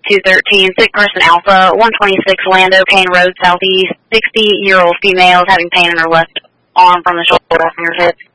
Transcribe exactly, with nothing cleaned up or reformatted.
two thirteen, sick person Alpha, one twenty-six Lando Kane Road Southeast, sixty-year-old female having pain in her left arm from the shoulder from her hip.